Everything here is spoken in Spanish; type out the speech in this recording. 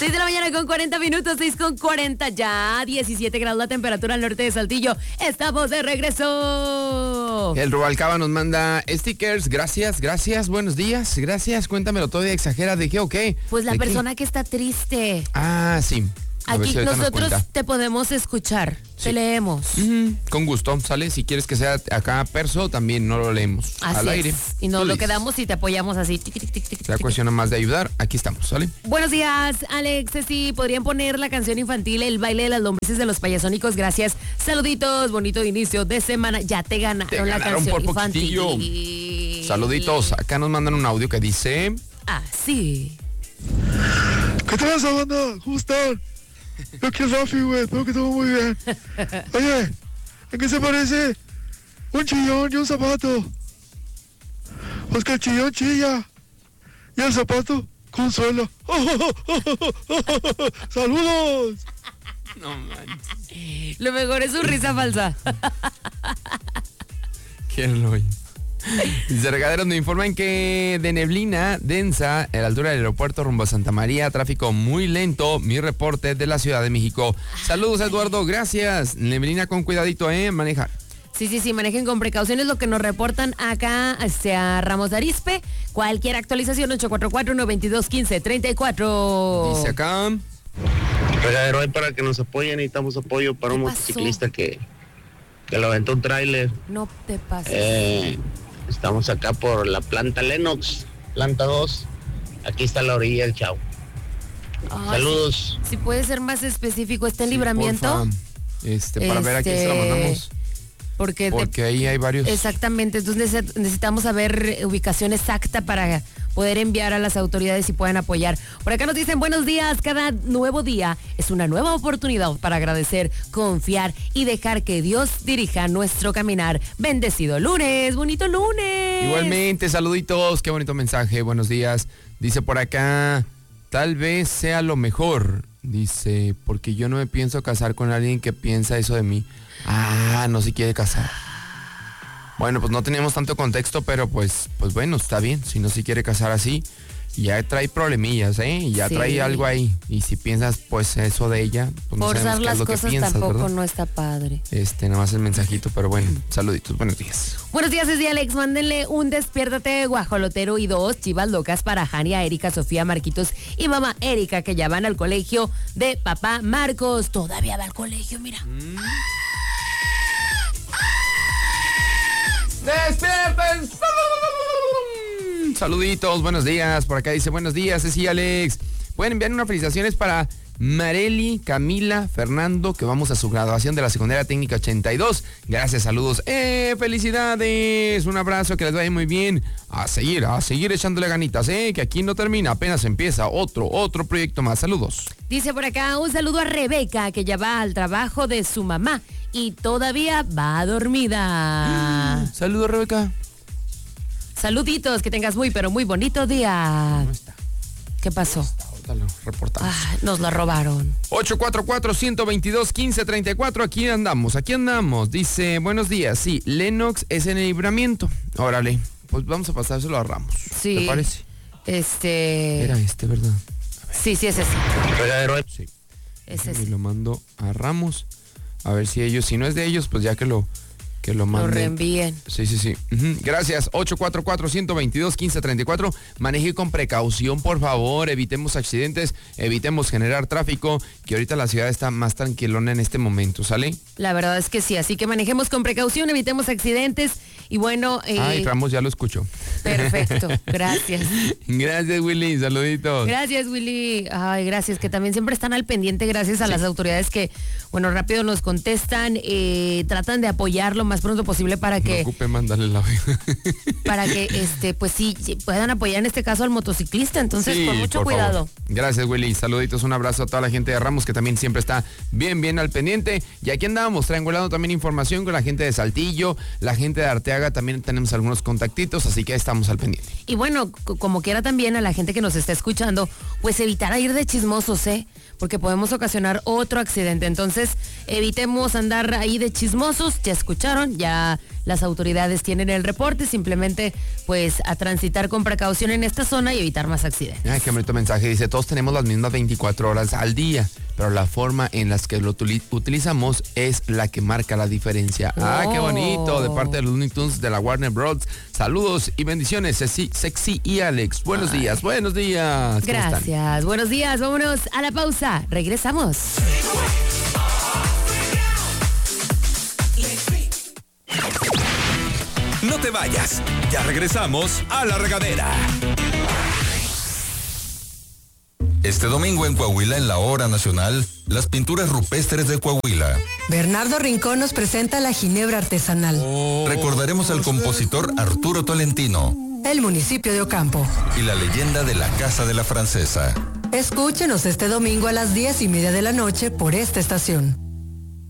6 de la mañana con 40 minutos, 6 con 40 ya, 17 grados la temperatura al norte de Saltillo. Estamos de regreso. El Rubalcaba nos manda stickers, gracias, buenos días, gracias, cuéntamelo todo y exagera, ¿de qué o qué? Pues la persona que está triste. Ah, sí. Aquí nosotros te podemos escuchar, sí. Te leemos. Con gusto, ¿sale? Si quieres que sea acá perso, también no lo leemos al aire. Y nos lo quedamos y te apoyamos así. La cuestión más de ayudar, aquí estamos, ¿sale? Buenos días, Alex. Sí, podrían poner la canción infantil El baile de las lombrices de los payasónicos, gracias. Saluditos, bonito inicio de semana. Ya te ganaron la canción infantil. Saluditos, acá nos mandan un audio que dice... Así. ¿Qué te pasa, banda? ¿Cómo están? Yo aquí Rafi, güey, espero que todo muy bien. Oye, ¿en qué se parece un chillón y un zapato? Pues que el chillón chilla y el zapato consuela. ¡Saludos! No manches. Lo mejor es su risa falsa. Qué loy. Dice Regaderos, me informan que de neblina densa a la altura del aeropuerto rumbo a Santa María, tráfico muy lento. Mi reporte de la Ciudad de México. Saludos, Eduardo, gracias. Neblina con cuidadito, maneja. Sí, manejen con precauciones lo que nos reportan acá hacia Ramos de Arizpe. Cualquier actualización 844-122-1534. Dice acá. Regadero, hay para que nos apoyen, necesitamos apoyo para un motociclista que lo aventó un tráiler. No te pases. Estamos acá por la planta Lennox, planta 2. Aquí está la orilla del Chavo. Saludos. Si puede ser más específico, ¿está en Libramiento? Para ver a quién se lo mandamos. Porque ahí hay varios. Exactamente, entonces necesitamos saber ubicación exacta para poder enviar a las autoridades y puedan apoyar. Por acá nos dicen buenos días, cada nuevo día es una nueva oportunidad para agradecer, confiar y dejar que Dios dirija nuestro caminar. Bendecido lunes, bonito lunes. Igualmente, saluditos, qué bonito mensaje, buenos días. Dice por acá, tal vez sea lo mejor, dice, porque yo no me pienso casar con alguien que piensa eso de mí. No se quiere casar. Bueno, pues no tenemos tanto contexto, pero pues bueno, está bien. Si no se quiere casar así, ya trae problemillas, ya sí. Trae algo ahí. Y si piensas, pues eso de ella, pues no forzar sabemos qué las es lo cosas que piensas, tampoco, ¿verdad? no está padre. Nada más el mensajito, pero bueno, saluditos, buenos días. Buenos días, es día Alex, mándenle un despiértate guajolotero y 2 chivas locas para Jania, Erika, Sofía, Marquitos y mamá Erika, que ya van al colegio de papá Marcos. Todavía va al colegio, mira. ¡Despierten! Saluditos, buenos días. Por acá dice, buenos días, Ceci, Alex. Pueden enviar unas felicitaciones para Mareli, Camila, Fernando, que vamos a su graduación de la secundaria técnica 82. Gracias, saludos. ¡Felicidades! Un abrazo, que les vaya muy bien. A seguir echándole ganitas, que aquí no termina, apenas empieza otro proyecto más. Saludos. Dice por acá, un saludo a Rebeca, que ya va al trabajo de su mamá y todavía va dormida. Saludos, Rebeca. Saluditos, que tengas muy, pero muy bonito día. No está. ¿Qué pasó? Lo reportamos. Nos la robaron. 844-122-1534. Aquí andamos. Dice, buenos días. Sí, Lennox es en el Libramiento. Órale, pues vamos a pasárselo a Ramos. Sí. ¿Te parece? Era ¿verdad? Sí, es ese. Sí. Es ese. Y lo mando a Ramos. A ver si ellos, si no es de ellos, pues ya que lo manden. Lo reenvíen. Sí. Gracias. 844-122-1534. Maneje con precaución, por favor. Evitemos accidentes, evitemos generar tráfico, que ahorita la ciudad está más tranquilona en este momento, ¿sale? La verdad es que sí, así que manejemos con precaución, evitemos accidentes y bueno... Ramos ya lo escucho. Perfecto, gracias. Gracias, Willy, saluditos. Gracias, Willy. Ay, gracias, que también siempre están al pendiente, gracias a las autoridades que, bueno, rápido nos contestan, tratan de apoyar lo más pronto posible para que... No ocupe mandarle el audio. Para que, pues sí, puedan apoyar en este caso al motociclista, entonces con mucho cuidado. Favor. Gracias, Willy, saluditos, un abrazo a toda la gente de Ramos, que también siempre está bien al pendiente. Y aquí andamos, triangulando también información con la gente de Saltillo, la gente de Arteaga, también tenemos algunos contactitos, así que estamos al pendiente. Y bueno, como quiera también a la gente que nos está escuchando, pues evitar a ir de chismosos, porque podemos ocasionar otro accidente. Entonces, evitemos andar ahí de chismosos. Ya escucharon, ya las autoridades tienen el reporte, simplemente pues a transitar con precaución en esta zona y evitar más accidentes. Ay, qué bonito mensaje. Dice, todos tenemos las mismas 24 horas al día, pero la forma en las que lo utilizamos es la que marca la diferencia. Ah, qué bonito, de parte de los Looney Tunes de la Warner Bros. Saludos y bendiciones, Sexy y Alex. Buenos días, buenos días. Gracias, buenos días. Vámonos a la pausa. Regresamos. No te vayas, ya regresamos a La Regadera. Este domingo en Coahuila, en la Hora Nacional, las pinturas rupestres de Coahuila. Bernardo Rincón nos presenta la ginebra artesanal. Recordaremos al compositor Arturo Tolentino. El municipio de Ocampo. Y la leyenda de la Casa de la Francesa. Escúchenos este domingo a las 10:30 de la noche por esta estación.